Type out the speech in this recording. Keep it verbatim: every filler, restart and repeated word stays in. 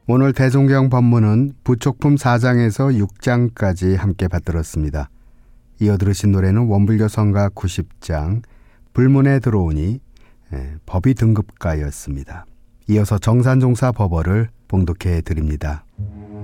오늘 대종경 법문은 부촉품 사 장에서 육 장까지 함께 받들었습니다. 이어 들으신 노래는 원불교 성가 구십 장 불문에 들어오니 법이 등급가였습니다. 이어서 정산종사 법어를 봉독해 드립니다.